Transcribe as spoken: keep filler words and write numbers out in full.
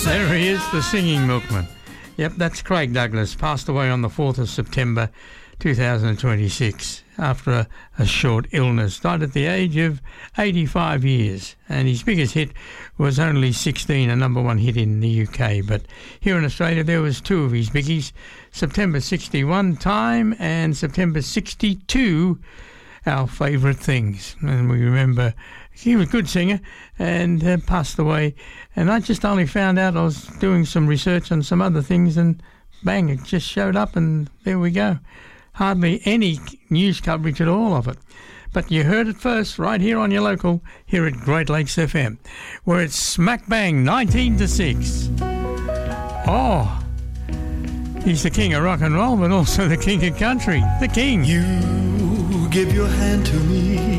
There he is, the singing milkman. Yep, that's Craig Douglas, passed away on the fourth of September two thousand twenty-six after a, a short illness. Died at the age of eighty-five years, and his biggest hit was only sixteen, a number one hit in the U K. But here in Australia there was two of his biggies, September sixty-one, Time, and September sixty-two, Our Favourite Things. And we remember he was a good singer and uh, passed away. And I just only found out, I was doing some research on some other things, and bang, it just showed up, and there we go. Hardly any news coverage at all of it. But you heard it first right here on your local, here at Great Lakes F M, where it's smack bang nineteen to six. Oh, he's the king of rock and roll, but also the king of country. The king. You give your hand to me,